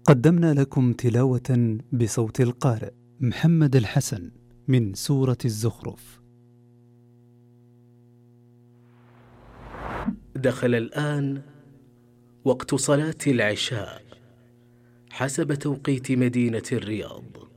قدمنا لكم تلاوة بصوت القارئ محمد الحسن من سورة الزخرف. دخل الآن وقت صلاة العشاء حسب توقيت مدينة الرياض.